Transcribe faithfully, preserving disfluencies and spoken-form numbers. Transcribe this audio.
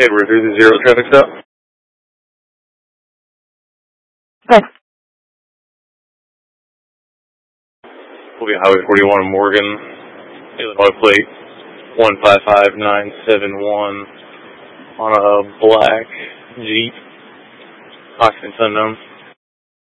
Okay, we're through the zero traffic stop. Okay. We'll be Highway forty-one in Morgan, Illinois plate one five five nine seven one on a black Jeep, occupants unknown.